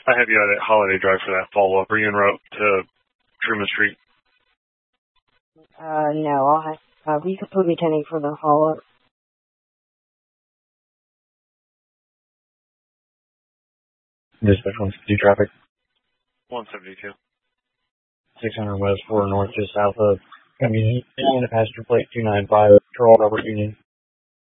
I have you at Holiday Drive for that follow-up. Are you en route to Truman Street? No, I'll have, you could put me 10 for the follow-up. Dispatch 152 traffic. 172. 600 west, 4 north, just south of Union, passenger plate 295, Charles Robert Union.